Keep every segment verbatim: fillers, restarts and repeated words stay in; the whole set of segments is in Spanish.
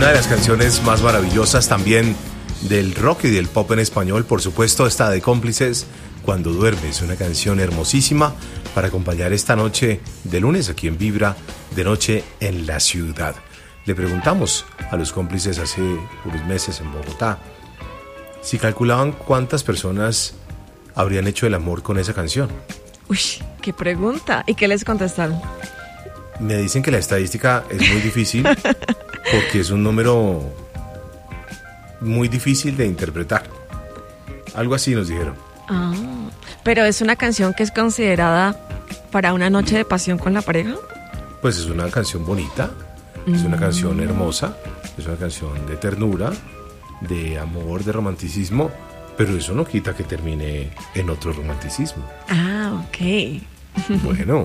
Una de las canciones más maravillosas también del rock y del pop en español, por supuesto, esta de Cómplices, Cuando duermes, una canción hermosísima para acompañar esta noche de lunes aquí en Vibra, de noche en la ciudad. Le preguntamos a los Cómplices hace unos meses en Bogotá si calculaban cuántas personas habrían hecho el amor con esa canción. Uy, qué pregunta. ¿Y qué les contestaron? Me dicen que la estadística es muy difícil porque es un número muy difícil de interpretar. Algo así nos dijeron. Ah, pero es una canción que es considerada para una noche de pasión con la pareja. Pues es una canción bonita, mm. es una canción hermosa, es una canción de ternura, de amor, de romanticismo, pero eso no quita que termine en otro romanticismo. Ah, ok. Bueno,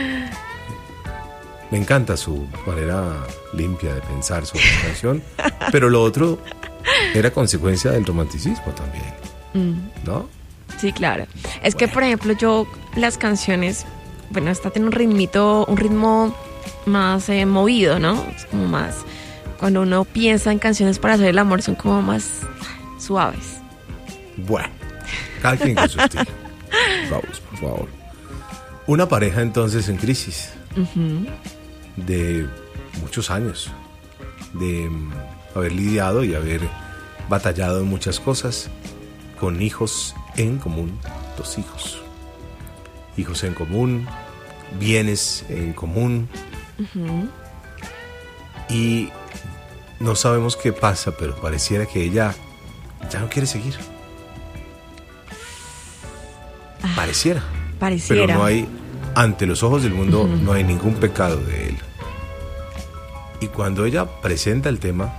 me encanta su manera limpia de pensar sobre la canción, pero lo otro era consecuencia del romanticismo también, mm. ¿no? Sí, claro. Es que, por ejemplo, yo las canciones, bueno, esta tiene un ritmito, un ritmo más eh, movido, ¿no? Es como más, cuando uno piensa en canciones para hacer el amor, son como más suaves. Bueno, cada quien con su estilo. Vamos, por favor. Una pareja entonces en crisis, uh-huh. de muchos años, de um, haber lidiado y haber batallado en muchas cosas, con hijos en común, dos hijos. Hijos en común, bienes en común. Uh-huh. Y no sabemos qué pasa, pero pareciera que ella ya no quiere seguir. Ah, pareciera. Pareciera. Pero no hay, ante los ojos del mundo, uh-huh. no hay ningún pecado de él. Y cuando ella presenta el tema,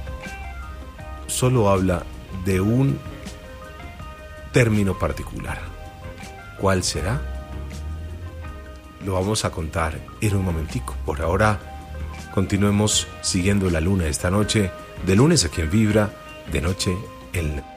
solo habla de un término particular. ¿Cuál será? Lo vamos a contar en un momentico. Por ahora, continuemos siguiendo la luna esta noche, de lunes aquí en Vibra, de noche en